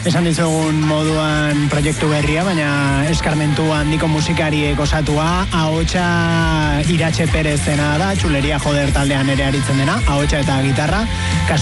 Esan dizugun moduan proiektu berria, baina eskarmentu handiko musikariek osatua, ahotsa Iratxe Perezena da, Txuleria Joder taldean ere aritzen dena, ahotsa eta gitarra.